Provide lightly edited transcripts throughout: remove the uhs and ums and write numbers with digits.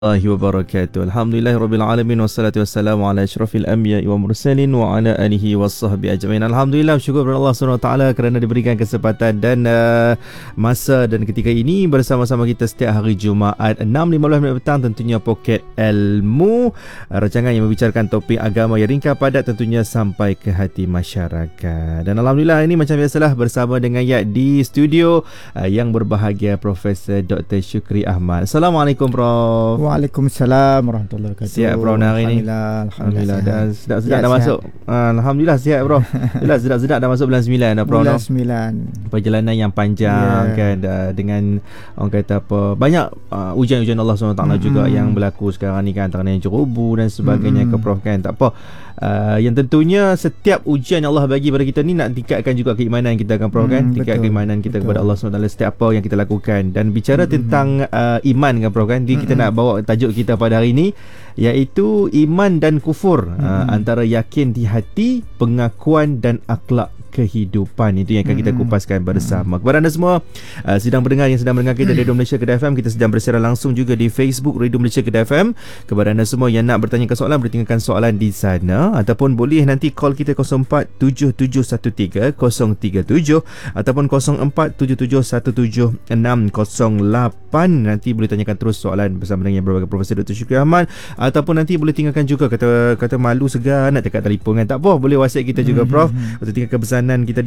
Wabarakatuh. Alhamdulillahirabbil alamin wassalatu wassalamu ala asyrafil anbiya'i wa mursalin wa ala alihi washabbihi ajmain. Alhamdulillah, syukur kepada Allah Subhanahu wa taala kerana diberikan kesempatan dan masa dan ketika ini bersama-sama kita setiap hari Jumaat 6.15 minit petang, tentunya Poket Ilmu, rancangan yang membicarakan topik agama yang ringkas padat, tentunya sampai ke hati masyarakat. Dan alhamdulillah ini macam biasalah bersama dengan di studio yang berbahagia Profesor Dr. Syukri Ahmad. Assalamualaikum Prof. Waalaikumsalam warahmatullahi wabarakatuh. Sihat bro hari ni? Alhamdulillah. Dah sedap dah masuk. Alhamdulillah sihat bro. Alhamdulillah sedap dah masuk bulan 9 dah bro. Bulan 9. Perjalanan yang panjang kan, dengan orang kata apa, banyak ujian-ujian Allah SWT juga yang berlaku sekarang ni kan, antara yang ceroboh dan sebagainya ke Prof kan. Tak apa. Yang tentunya setiap ujian yang Allah bagi pada kita ni nak tingkatkan juga keimanan kita kan Prof kan. Tingkat keimanan kita kepada Allah SWT setiap apa yang kita lakukan. Dan bicara tentang iman kan Prof kan, kita nak bawa tajuk kita pada hari ini, iaitu iman dan kufur, antara yakin di hati, pengakuan dan akhlak kehidupan. Itu yang akan kita kupaskan bersama. Kepada anda semua sedang mendengar, yang sedang mendengar kita di Radio Malaysia Kedah FM, kita sedang bersiaran langsung juga di Facebook Radio Malaysia Kedah FM. Kepada anda semua yang nak bertanyakan soalan, boleh tinggalkan soalan di sana, ataupun boleh nanti call kita 047713 037 ataupun 0477176608. Nanti boleh tanyakan terus soalan bersama dengan berbagai Profesor Dr. Syukri Ahmad, ataupun nanti boleh tinggalkan juga kata malu segar nak cakap telefon kan, tak apa, boleh WhatsApp kita juga Prof. Atau tinggalkan pesanan kita di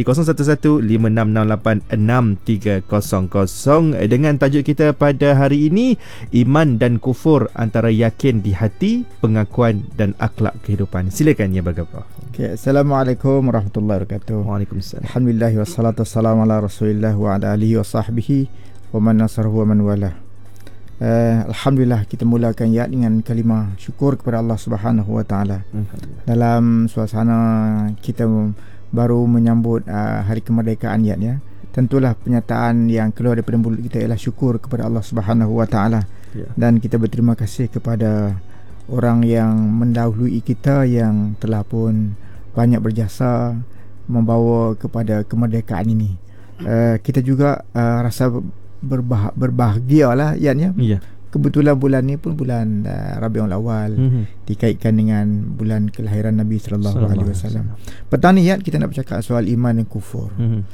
0115668300 dengan tajuk kita pada hari ini, iman dan kufur, antara yakin di hati, pengakuan dan akhlak kehidupan. Silakan ya Baga Prof. Okay, Assalamualaikum warahmatullahi wabarakatuh. Waalaikumsalam. Alhamdulillah wassalatu wassalamu ala Rasulillah wa ala alihi wa sahbihi wa man nasarahu wa man wala. Alhamdulillah, kita mulakan dengan kalimah syukur kepada Allah Subhanahu wa taala. Dalam suasana kita baru menyambut hari kemerdekaan ya. Tentulah penyataan yang keluar daripada mulut kita ialah syukur kepada Allah Subhanahu wa taala. Dan kita berterima kasih kepada orang yang mendahului kita, yang telah pun banyak berjasa membawa kepada kemerdekaan ini. Kita juga rasa berbahagialah ya. Kebetulan bulan ni pun bulan Rabiul Awal, dikaitkan dengan bulan kelahiran Nabi sallallahu alaihi wasallam. Petang ni kita nak bercakap soal iman dan kufur.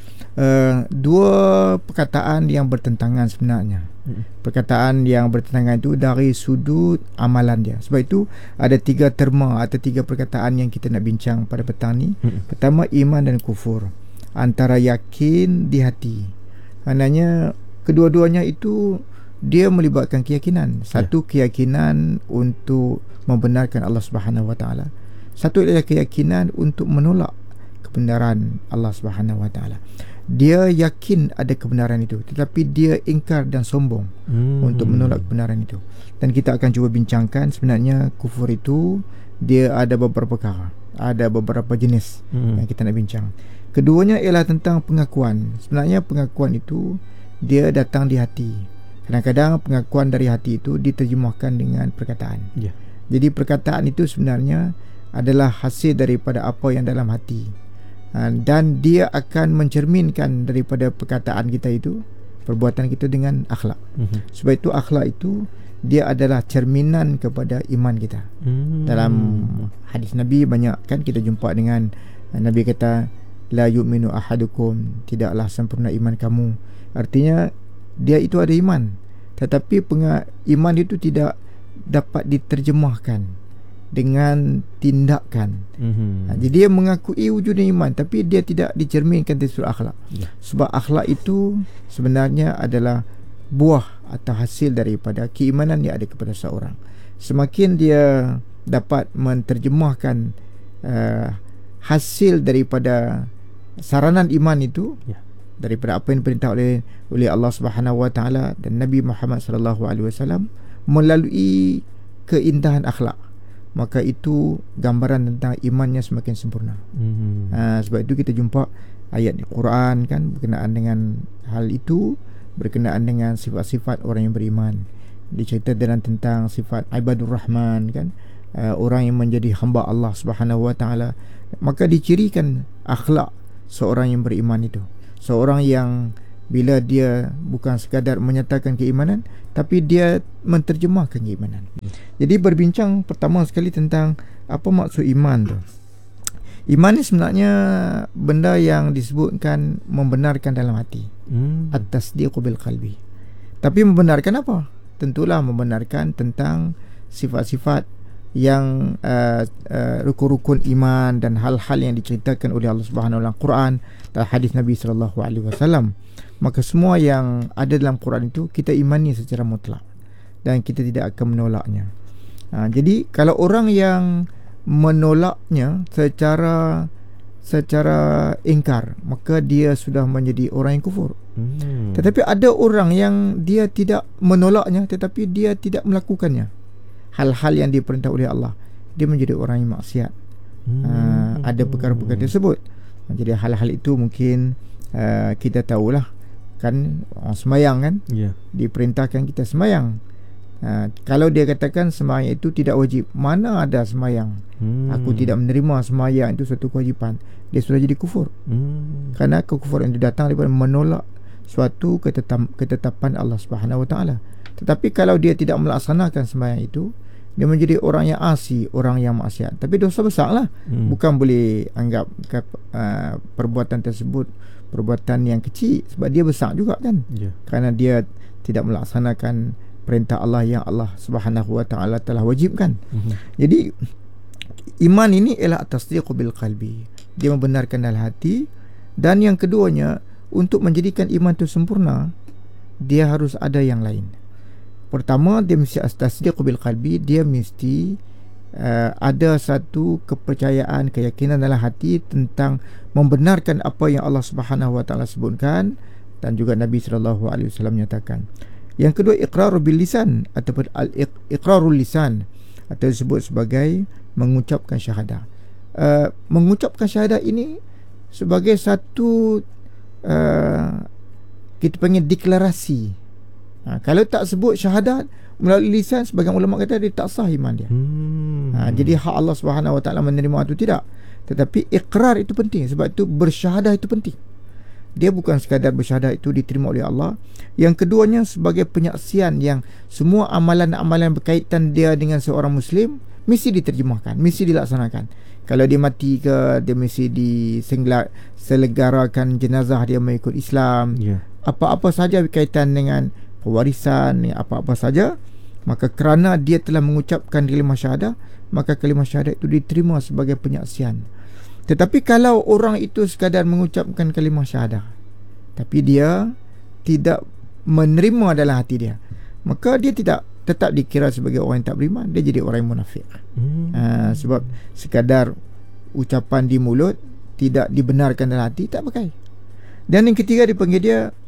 Dua perkataan yang bertentangan sebenarnya. Perkataan yang bertentangan itu dari sudut amalan dia. Sebab itu ada tiga terma atau tiga perkataan yang kita nak bincang pada petang ni. Pertama, iman dan kufur, antara yakin di hati. Maknanya kedua-duanya itu dia melibatkan keyakinan. Satu keyakinan untuk membenarkan Allah Subhanahu wa taala. Satu adalah keyakinan untuk menolak kebenaran Allah Subhanahu wa taala. Dia yakin ada kebenaran itu, tetapi dia ingkar dan sombong untuk menolak kebenaran itu. Dan kita akan cuba bincangkan sebenarnya kufur itu dia ada beberapa perkara, ada beberapa jenis yang kita nak bincang. Keduanya ialah tentang pengakuan. Sebenarnya pengakuan itu dia datang di hati. Kadang-kadang pengakuan dari hati itu diterjemahkan dengan perkataan. Jadi perkataan itu sebenarnya adalah hasil daripada apa yang dalam hati, dan dia akan mencerminkan daripada perkataan kita itu, perbuatan kita dengan akhlak. Sebab itu akhlak itu dia adalah cerminan kepada iman kita. Dalam hadis Nabi banyak kan kita jumpa dengan Nabi kata, la yu'minu ahadukum, tidaklah sempurna iman kamu. Artinya dia itu ada iman, tetapi iman itu tidak dapat diterjemahkan dengan tindakan. Jadi dia mengakui wujudnya iman, tapi dia tidak dicerminkan dari sudut akhlak. Sebab akhlak itu sebenarnya adalah buah atau hasil daripada keimanan yang ada kepada seorang. Semakin dia dapat menterjemahkan hasil daripada saranan iman itu, daripada apa yang diperintah oleh Allah Subhanahu wa taala dan Nabi Muhammad sallallahu alaihi wasallam melalui keindahan akhlak, maka itu gambaran tentang imannya semakin sempurna. Sebab itu kita jumpa ayat di Quran kan berkenaan dengan hal itu, berkenaan dengan sifat-sifat orang yang beriman. Diceritakan tentang sifat ibadur rahman kan, orang yang menjadi hamba Allah Subhanahu wa taala. Maka dicirikan akhlak seorang yang beriman itu, seorang yang bila dia bukan sekadar menyatakan keimanan, tapi dia menterjemahkan keimanan. Jadi berbincang pertama sekali tentang apa maksud iman tu. Iman ni sebenarnya benda yang disebutkan membenarkan dalam hati. At-tasdiqu bil qalbi. Tapi membenarkan apa? Tentulah membenarkan tentang sifat-sifat yang rukun-rukun iman dan hal-hal yang diceritakan oleh Allah Subhanahu wa taala Quran dan hadis Nabi sallallahu alaihi wasallam. Maka semua yang ada dalam Quran itu kita imani secara mutlak dan kita tidak akan menolaknya. Jadi kalau orang yang menolaknya secara ingkar, maka dia sudah menjadi orang yang kufur. Tetapi ada orang yang dia tidak menolaknya tetapi dia tidak melakukannya, hal-hal yang diperintah oleh Allah, dia menjadi orang yang maksiat. Ada perkara-perkara tersebut. Jadi hal-hal itu mungkin kita tahulah kan, semayang kan, diperintahkan kita semayang. Kalau dia katakan semayang itu tidak wajib, mana ada semayang, aku tidak menerima semayang itu suatu kewajipan, dia sudah jadi kufur. Kerana kekufuran itu datang daripada menolak suatu ketetapan Allah Subhanahu wa taala. Tetapi kalau dia tidak melaksanakan semayang itu, dia menjadi orang yang asi, orang yang maksiat. Tapi dosa besar lah. Bukan boleh anggap perbuatan tersebut perbuatan yang kecil, sebab dia besar juga kan. Kerana dia tidak melaksanakan perintah Allah yang Allah Subhanahu wa taala telah wajibkan. Jadi iman ini ialah at-tasdiqu bil qalbi. Dia membenarkan dalam hati. Dan yang keduanya, untuk menjadikan iman itu sempurna, dia harus ada yang lain. Pertama, dia mesti at-tasdiqu bil qalbi, dia mesti ada satu kepercayaan, keyakinan dalam hati tentang membenarkan apa yang Allah Subhanahu wa taala sebutkan dan juga Nabi sallallahu alaihi wasallam nyatakan. Yang kedua, iqrar bil lisan ataupun iqrarul lisan, atau disebut sebagai mengucapkan syahadah. Mengucapkan syahadah ini sebagai satu kita panggil deklarasi. Kalau tak sebut syahadat melalui lisan, sebagian ulama kata dia tak sah iman dia. Jadi hak Allah Subhanahu wa taala menerima itu tidak. Tetapi ikrar itu penting. Sebab itu bersyahadah itu penting. Dia bukan sekadar bersyahadah itu diterima oleh Allah. Yang keduanya sebagai penyaksian yang semua amalan-amalan berkaitan dia dengan seorang Muslim mesti diterjemahkan, mesti dilaksanakan. Kalau dia mati ke, dia mesti diselenggarakan jenazah dia mengikut Islam. Apa-apa saja berkaitan dengan pewarisan, apa-apa saja, maka kerana dia telah mengucapkan kalimah syahadah, maka kalimah syahadah itu diterima sebagai penyaksian. Tetapi kalau orang itu sekadar mengucapkan kalimah syahadah tapi dia tidak menerima dalam hati dia, maka dia tetap dikira sebagai orang yang tak beriman. Dia jadi orang yang munafik. Sebab sekadar ucapan di mulut tidak dibenarkan dalam hati, tak pakai. Dan yang ketiga dipanggil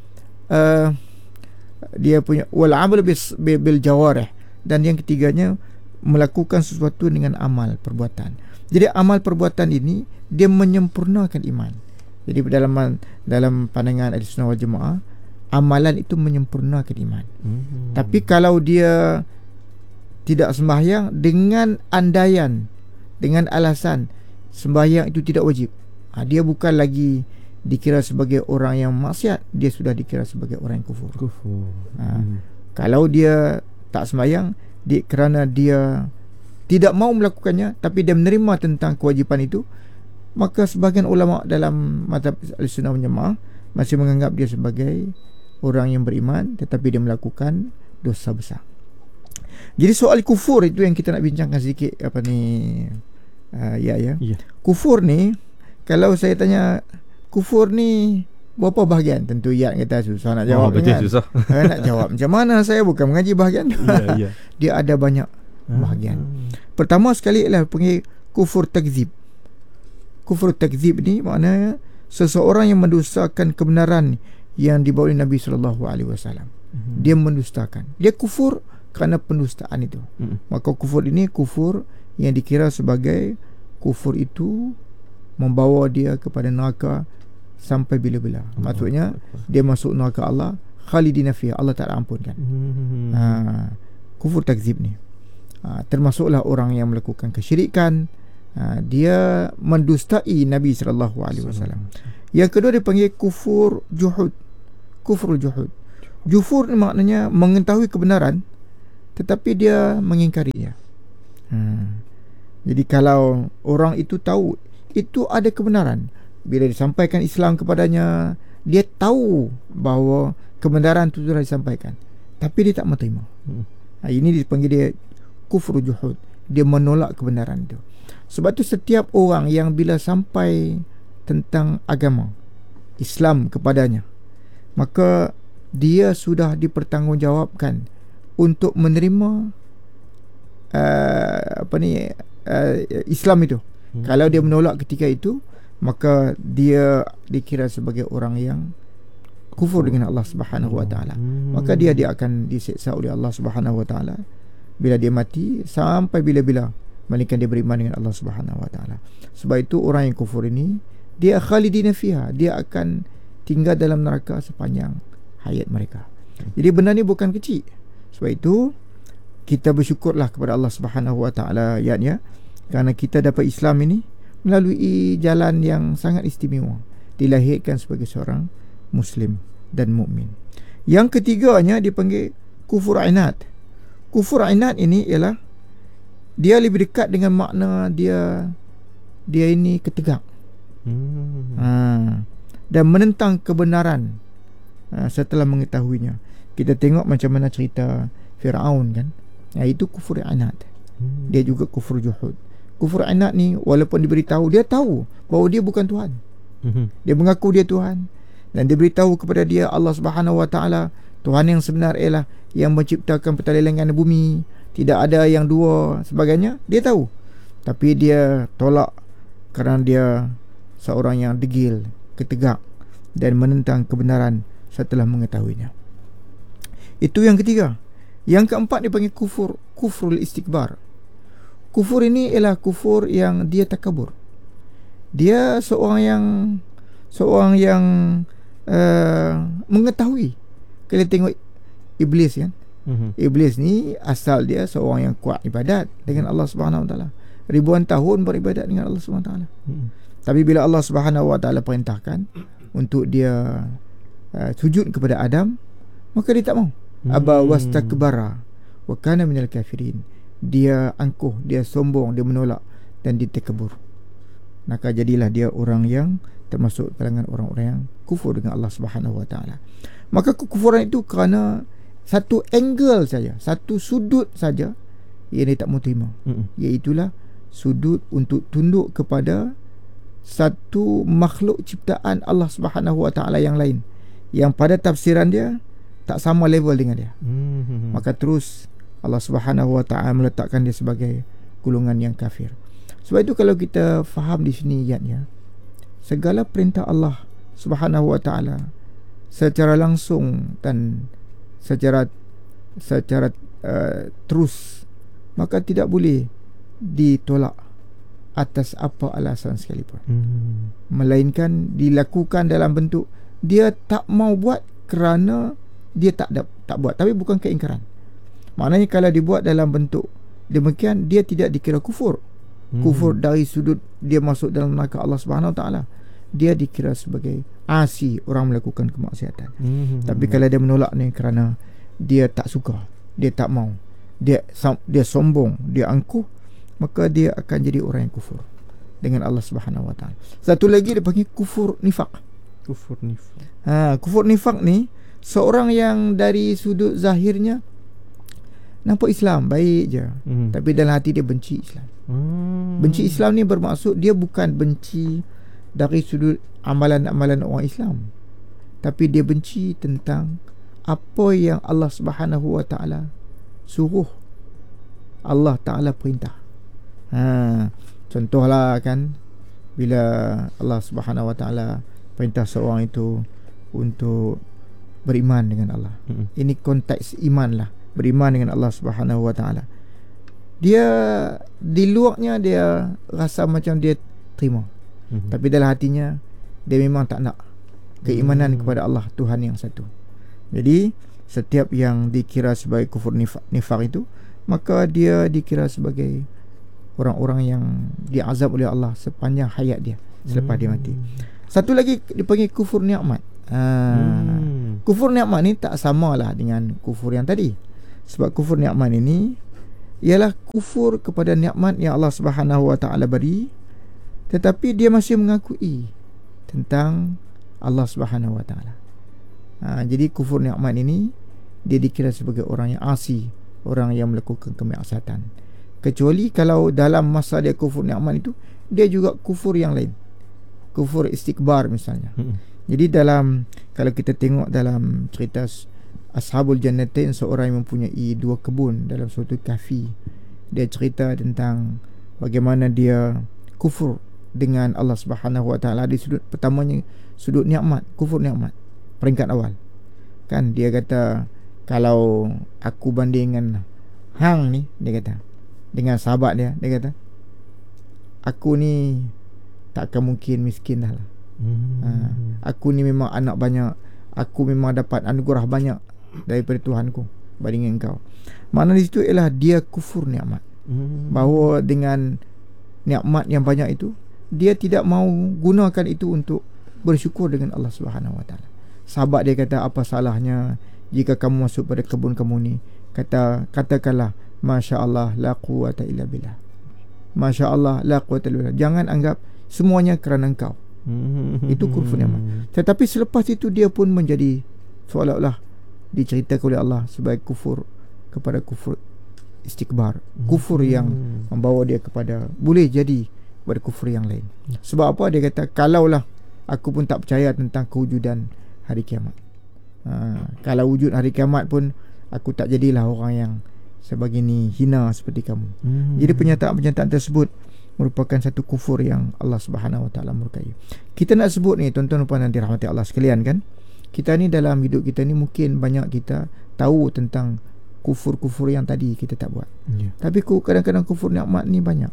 dia punya wal amal bil jawarih, dan yang ketiganya melakukan sesuatu dengan amal perbuatan. Jadi amal perbuatan ini dia menyempurnakan iman. Jadi dalam pandangan Ahlussunnah wal Jamaah, amalan itu menyempurnakan iman. Tapi kalau dia tidak sembahyang dengan andaian, dengan alasan sembahyang itu tidak wajib, dia bukan lagi dikira sebagai orang yang maksiat, dia sudah dikira sebagai orang yang kufur. Kalau dia tak sembahyang kerana dia tidak mau melakukannya, tapi dia menerima tentang kewajipan itu, maka sebahagian ulama dalam mazhab Ahlussunnah wal Jamaah masih menganggap dia sebagai orang yang beriman, tetapi dia melakukan dosa besar. Jadi soal kufur itu yang kita nak bincangkan sedikit Kufur ni, kalau saya tanya kufur ni berapa bahagian, tentu ya kata susah nak jawab. Susah. Nak jawab macam mana, saya bukan mengaji bahagian tu. Dia ada banyak bahagian. Pertama sekali ialah panggil kufur takzib. Kufur takzib ni maknanya seseorang yang mendustakan kebenaran yang dibawa oleh Nabi SAW. Dia mendustakan. Dia kufur kerana pendustaan itu. Maka kufur ini kufur yang dikira sebagai kufur itu membawa dia kepada neraka sampai bila-bila. Maksudnya dia masuk neraka Allah khalidina fiha, Allah tak ampunkan. Kufur takzib ni termasuklah orang yang melakukan kesyirikan. Dia mendustai Nabi SAW. Yang kedua dipanggil kufur juhud. kufrul juhud. Jufur ni maknanya mengetahui kebenaran tetapi dia mengingkarinya. Jadi kalau orang itu tahu itu ada kebenaran, bila disampaikan Islam kepadanya, dia tahu bahawa kebenaran itu sudah disampaikan, tapi dia tak mau terima. Ini dipanggil dia kufrul juhud. Dia menolak kebenaran itu. Sebab tu setiap orang yang bila sampai tentang agama Islam kepadanya, maka dia sudah dipertanggungjawabkan untuk menerima Islam itu. Kalau dia menolak ketika itu, maka dia dikira sebagai orang yang kufur dengan Allah Subhanahu wa taala. Maka dia akan diseksa oleh Allah Subhanahu wa taala bila dia mati, sampai bila-bila melainkan dia beriman dengan Allah Subhanahu wa taala. Sebab itu orang yang kufur ini, dia khalidina fiha, dia akan tinggal dalam neraka sepanjang hayat mereka. Jadi benda ni bukan kecil. Sebab itu kita bersyukurlah kepada Allah Subhanahu wa taala ya, kerana kita dapat Islam ini melalui jalan yang sangat istimewa, dilahirkan sebagai seorang Muslim dan mukmin. Yang ketiganya dipanggil kufur inad. Kufur inad ini ialah dia lebih dekat dengan makna dia ini ketegak, dan menentang kebenaran setelah mengetahuinya. Kita tengok macam mana cerita Fir'aun kan, itu kufur inad. Dia juga kufur juhud. Kufur inad ni walaupun diberitahu, dia tahu bahawa dia bukan Tuhan. Dia mengaku dia Tuhan, dan dia beritahu kepada dia Allah Subhanahu wa taala Tuhan yang sebenar ialah yang menciptakan petalilangan bumi, tidak ada yang dua sebagainya. Dia tahu, tapi dia tolak kerana dia seorang yang degil, ketegak, dan menentang kebenaran setelah mengetahuinya. Itu yang ketiga. Yang keempat dipanggil kufrul istikbar. Kufur ini ialah kufur yang dia takabur. Dia seorang yang mengetahui. Kalau tengok iblis kan, iblis ni asal dia seorang yang kuat ibadat dengan Allah Subhanahu wa taala, ribuan tahun beribadat dengan Allah Subhanahu wa taala. Tapi bila Allah Subhanahu wa taala perintahkan untuk dia sujud kepada Adam, maka dia tak mau. Aba wastakbara wa kana minal kafirin. Dia angkuh, dia sombong, dia menolak, dan dia takabur. Maka jadilah dia orang yang termasuk kalangan orang-orang yang kufur dengan Allah Subhanahu wa taala. Maka kekufuran itu kerana satu angle saja, satu sudut saja yang dia tak mau terima, iaitulah sudut untuk tunduk kepada satu makhluk ciptaan Allah Subhanahu wa taala yang lain, yang pada tafsiran dia tak sama level dengan dia. Maka terus Allah Subhanahu wa taala meletakkan dia sebagai golongan yang kafir. Sebab itu kalau kita faham di sini ayatnya, segala perintah Allah Subhanahu wa taala secara langsung dan secara terus, maka tidak boleh ditolak atas apa alasan sekalipun. Melainkan dilakukan dalam bentuk dia tak mau buat kerana dia tak buat, tapi bukan keingkaran. Maknanya kalau dibuat dalam bentuk demikian, dia tidak dikira kufur. Kufur dari sudut dia masuk dalam neraka Allah Subhanahu wa taala, dia dikira sebagai asi, orang melakukan kemaksiatan. Tapi kalau dia menolak ni kerana dia tak suka, dia tak mau, dia sombong, dia angkuh, maka dia akan jadi orang yang kufur dengan Allah Subhanahu wa taala. Satu lagi dia panggil kufur nifaq. Kufur nifaq ni seorang yang dari sudut zahirnya nampak Islam baik je, tapi dalam hati dia benci Islam. Benci Islam ni bermaksud dia bukan benci dari sudut amalan-amalan orang Islam, tapi dia benci tentang apa yang Allah Subhanahu wa taala suruh, Allah taala perintah. Contohlah kan, bila Allah Subhanahu wa taala perintah seorang itu untuk beriman dengan Allah. Ini konteks iman lah, beriman dengan Allah Subhanahu wa taala. Dia di luarnya dia rasa macam dia terima, tapi dalam hatinya dia memang tak nak keimanan kepada Allah Tuhan yang satu. Jadi setiap yang dikira sebagai kufur nifaq itu, maka dia dikira sebagai orang-orang yang diazab oleh Allah sepanjang hayat dia selepas dia mati. Satu lagi dipanggil kufur nikmat. Kufur nikmat ni tak samalah dengan kufur yang tadi. Sebab kufur nikmat ini ialah kufur kepada nikmat yang Allah Subhanahu Wa Taala beri, tetapi dia masih mengakui tentang Allah Subhanahu Wa Taala. Jadi kufur nikmat ini dia dikira sebagai orang yang asi, orang yang melakukan kemaksiatan. Kecuali kalau dalam masa dia kufur nikmat itu, dia juga kufur yang lain, kufur istikbar misalnya. Jadi kalau kita tengok dalam cerita Ashabul Jannatain, seorang yang mempunyai 2 kebun dalam suatu kahfi, dia cerita tentang bagaimana dia kufur dengan Allah Subhanahu Wa Taala di sudut pertamanya, sudut nikmat, kufur nikmat peringkat awal. Kan dia kata, kalau aku banding dengan hang ni, dia kata dengan sahabat dia kata, aku ni takkan mungkin miskin dah lah. Aku ni memang anak banyak, aku memang dapat anugerah banyak daripada Tuhanku banding engkau. Makna di situ ialah dia kufur nikmat. Bahawa dengan nikmat yang banyak itu, dia tidak mau gunakan itu untuk bersyukur dengan Allah Subhanahu Wa Taala. Sahabat dia kata, apa salahnya jika kamu masuk pada kebun kamu ni, katakanlah masya-Allah la quwwata illa billah. Masya-Allah la quwwata illa billah. Jangan anggap semuanya kerana engkau. Itu kufur nikmat. Tetapi selepas itu dia pun menjadi seolah-olah diceritakan oleh Allah sebagai kufur kepada kufur istikbar, kufur yang membawa dia kepada, boleh jadi pada kufur yang lain. Sebab apa? Dia kata, kalaulah aku pun tak percaya tentang kewujudan hari kiamat, kalau wujud hari kiamat pun aku tak jadilah orang yang sebegini hina seperti kamu. Jadi pernyataan-pernyataan tersebut merupakan satu kufur yang Allah Subhanahu Wa Taala murkai. Kita nak sebut ni tuan-tuan dan puan yang dirahmati Allah sekalian, kan, kita ni dalam hidup kita ni mungkin banyak kita tahu tentang kufur-kufur yang tadi kita tak buat, tapi kadang-kadang kufur nikmat ni banyak.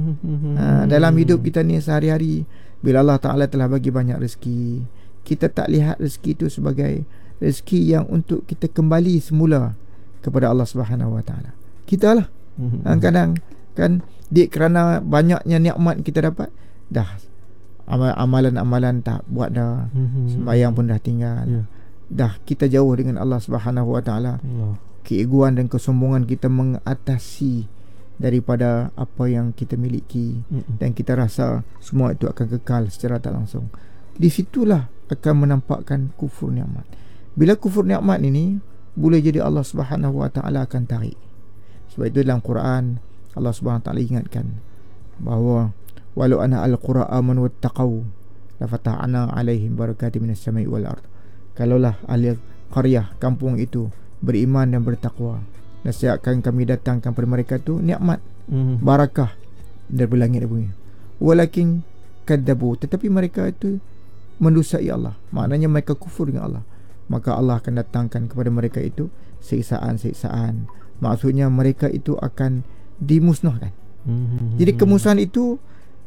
Dalam hidup kita ni sehari-hari, bila Allah Ta'ala telah bagi banyak rezeki, kita tak lihat rezeki itu sebagai rezeki yang untuk kita kembali semula kepada Allah Subhanahu Wa Taala. Kita lah kadang kan, kerana banyaknya nikmat kita dapat, dah amalan-amalan tak buat dah, sembahyang pun dah tinggal, dah kita jauh dengan Allah Subhanahu Wa Taala. Keegoan dan kesombongan kita mengatasi daripada apa yang kita miliki, dan kita rasa semua itu akan kekal secara tak langsung. Di situlah akan menampakkan kufur nikmat. Bila kufur nikmat ini boleh jadi Allah Subhanahu Wa Taala akan tarik. Sebab itu dalam Quran Allah Subhanahu Wa Taala ingatkan bahawa walau ana al-qura amanu wattaqau la fatahna alaihim barakatim minas samai wal ard. Kalaulah ahli qaryah, kampung itu, beriman dan bertakwa, nasihatkan kami datangkan kepada mereka tu nikmat, barakah dari langit dan bumi. Walakin kadzabu, tetapi mereka itu mendustai Allah, maknanya mereka kufur dengan Allah, maka Allah akan datangkan kepada mereka itu siksaan-siksaan. Maksudnya mereka itu akan dimusnahkan. Jadi kemusnahan itu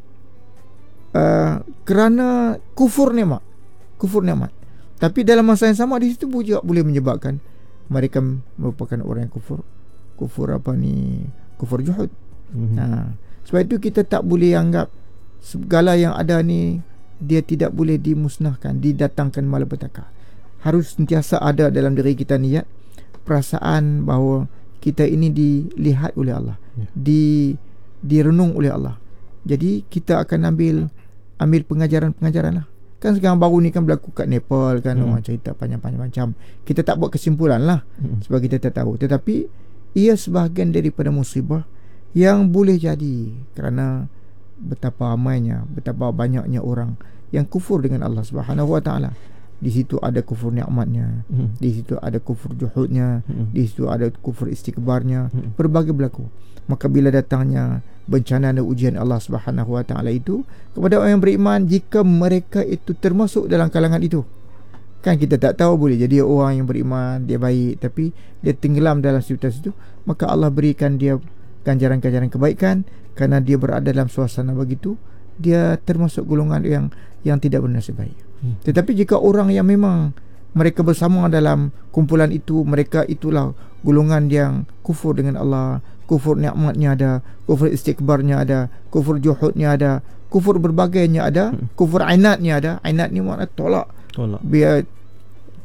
kerana kufur nikmat. Tapi dalam masa yang sama di situ juga boleh menyebabkan mereka merupakan orang yang kufur apa ni, kufur juhud. Sebab itu kita tak boleh anggap segala yang ada ni dia tidak boleh dimusnahkan, didatangkan malapetaka. Harus sentiasa ada dalam diri kita niat, perasaan bahawa kita ini dilihat oleh Allah, direnung oleh Allah. Jadi kita akan ambil pengajaran-pengajaran lah. Kan sekarang baru ni kan berlaku kat Nepal kan, orang cerita panjang-panjang macam. Kita tak buat kesimpulan lah, sebab kita tak tahu. Tetapi ia sebahagian daripada musibah yang boleh jadi kerana betapa ramainya, betapa banyaknya orang yang kufur dengan Allah Subhanahu Wa Taala. Di situ ada kufur nikmatnya, di situ ada kufur juhudnya, di situ ada kufur istikbarnya, berbagai berlaku. Maka bila datangnya bencana dan ujian Allah Subhanahu Wa Taala itu kepada orang yang beriman, jika mereka itu termasuk dalam kalangan itu, kan kita tak tahu, boleh jadi orang yang beriman, dia baik tapi dia tenggelam dalam situasi itu, maka Allah berikan dia ganjaran-ganjaran kebaikan kerana dia berada dalam suasana begitu, dia termasuk golongan yang tidak bernasib baik. Tetapi jika orang yang memang mereka bersama dalam kumpulan itu, mereka itulah golongan yang kufur dengan Allah, kufur nikmatnya ada, kufur istikbarnya ada, kufur juhudnya ada, kufur berbagainya ada, kufur ainatnya ada. Ainat ni makna tolak. Biar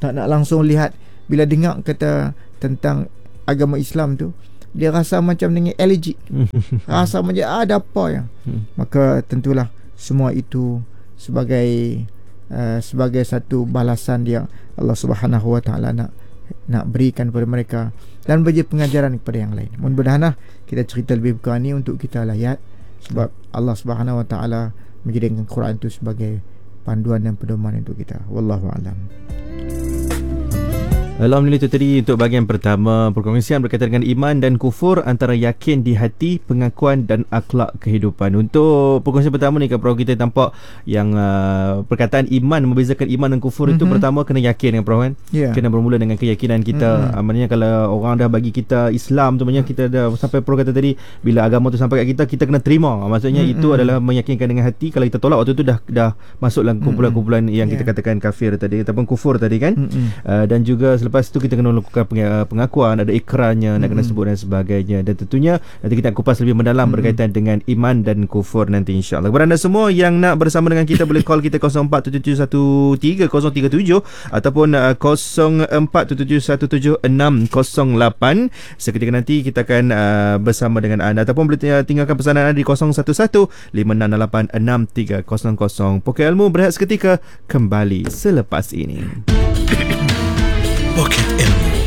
tak nak langsung lihat. Bila dengar kata tentang agama Islam tu, dia rasa macam dengan allergic. Rasa macam ada apa yang. Maka tentulah semua itu sebagai satu balasan yang Allah Subhanahu Wa Taala nak berikan kepada mereka dan bagi pengajaran kepada yang lain. Mudah-mudahan kita cerita lebih buka ni untuk kita layat, sebab Allah Subhanahu Wa Taala menjadikan Quran itu sebagai panduan dan pedoman untuk kita. Wallahu a'lam. Alhamdulillah, itu tadi untuk bahagian pertama perkongsian berkaitan dengan iman dan kufur, antara yakin di hati, pengakuan dan akhlak kehidupan. Untuk perkongsian pertama ni, kalau kita nampak yang perkataan iman, membezakan iman dan kufur itu pertama kena yakin kan Prof kan? Kena bermula dengan keyakinan kita. Maknanya kalau orang dah bagi kita Islam tu, maknanya kita dah sampai Prof kata tadi, bila agama tu sampai kat kita kena terima. Maksudnya itu adalah meyakinkan dengan hati. Kalau kita tolak waktu tu dah masuk dalam kumpulan-kumpulan yang kita katakan kafir tadi ataupun kufur tadi kan. Dan juga lepas tu kita kena lakukan pengakuan, ada ikrarnya, nak kena sebut dan sebagainya. Dan tentunya nanti kita kupas lebih mendalam berkaitan dengan iman dan kufur nanti, insya-Allah. Kepada anda semua yang nak bersama dengan kita, boleh call kita 0477130037 ataupun 0477176008. Seketika nanti kita akan bersama dengan anda, ataupun boleh tinggalkan pesanan anda di 0115686300. Poket Ilmu berehat seketika, kembali selepas ini. Poket Ilmu